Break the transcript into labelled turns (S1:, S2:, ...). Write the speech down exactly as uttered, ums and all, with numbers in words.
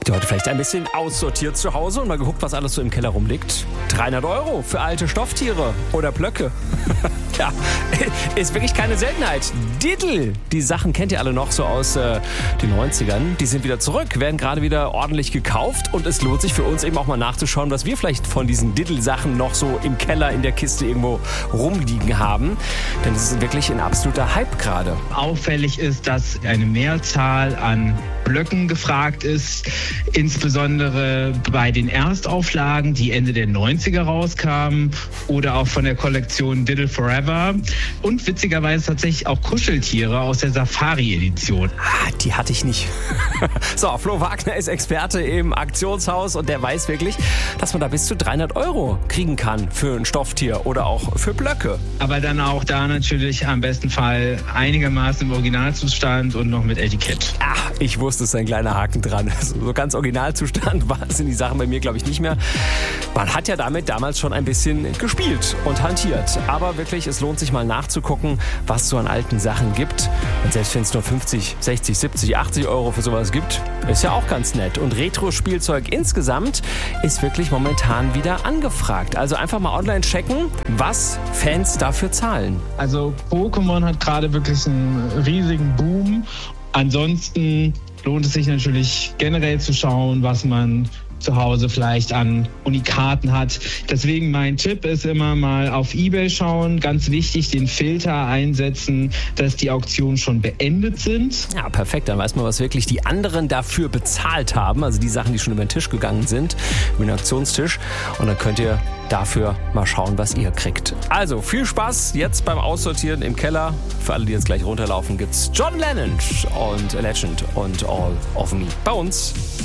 S1: Habt ihr heute vielleicht ein bisschen aussortiert zu Hause und mal geguckt, was alles so im Keller rumliegt? dreihundert Euro für alte Stofftiere oder Blöcke. Ja, ist wirklich keine Seltenheit. Diddle, die Sachen kennt ihr alle noch so aus äh, den neunzigern. Die sind wieder zurück, werden gerade wieder ordentlich gekauft und es lohnt sich für uns eben auch mal nachzuschauen, was wir vielleicht von diesen Diddle-Sachen noch so im Keller, in der Kiste irgendwo rumliegen haben. Denn das ist wirklich ein absoluter Hype gerade.
S2: Auffällig ist, dass eine Mehrzahl an Blöcken gefragt ist, insbesondere bei den Erstauflagen, die Ende der neunziger rauskamen oder auch von der Kollektion Diddle Forever und witzigerweise tatsächlich auch Kuscheltiere aus der Safari-Edition.
S1: Ah, die hatte ich nicht. So, Flo Wagner ist Experte im Auktionshaus und der weiß wirklich, dass man da bis zu dreihundert Euro kriegen kann für ein Stofftier oder auch für Blöcke.
S2: Aber dann auch da natürlich am besten Fall einigermaßen im Originalzustand und noch mit Etikett.
S1: Ach, ich wusste, es ist ein kleiner Haken dran. So ganz Originalzustand sind die Sachen bei mir, glaube ich, nicht mehr. Man hat ja damit damals schon ein bisschen gespielt und hantiert. Aber wirklich, es lohnt sich mal nachzugucken, was es so an alten Sachen gibt. Und selbst wenn es nur fünfzig, sechzig, siebzig, achtzig Euro für sowas gibt, ist ja auch ganz nett. Und Retro-Spielzeug insgesamt ist wirklich momentan wieder angefragt. Also einfach mal online checken, was Fans dafür zahlen.
S2: Also Pokémon hat gerade wirklich einen riesigen Boom. Ansonsten lohnt es sich natürlich generell zu schauen, was man zu Hause vielleicht an Unikaten hat. Deswegen mein Tipp ist immer mal auf eBay schauen. Ganz wichtig, den Filter einsetzen, dass die Auktionen schon beendet sind.
S1: Ja, perfekt. Dann weiß man, was wirklich die anderen dafür bezahlt haben. Also die Sachen, die schon über den Tisch gegangen sind, über den Auktionstisch. Und dann könnt ihr dafür mal schauen, was ihr kriegt. Also viel Spaß jetzt beim Aussortieren im Keller. Für alle, die jetzt gleich runterlaufen, gibt's John Lennon und A Legend und All of Me bei uns.